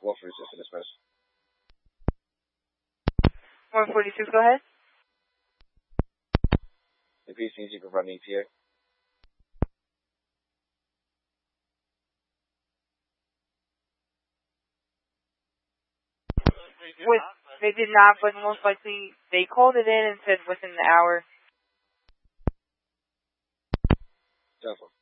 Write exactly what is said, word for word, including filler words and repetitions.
one forty-six in express. one forty-six, go ahead. The P C G confirm E T A. With, they did not, but most likely they called it in and said within the hour. Telephone.